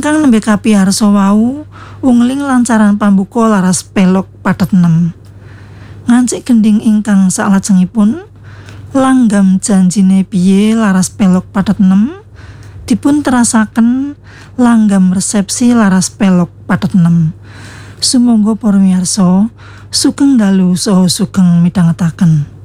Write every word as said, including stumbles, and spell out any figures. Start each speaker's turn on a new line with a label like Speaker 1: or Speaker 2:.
Speaker 1: Ingkang nembe kapiyarsa wau ungling lancaran pambuka laras pelog pathet enem. Ngancik gending ingkang salajengipun langgam janjine piye laras pelog pathet enem dipun terasaken langgam resepsi laras pelog pathet enem. Sumangga para miyarsa sugeng dalu saha sugeng midhangetaken.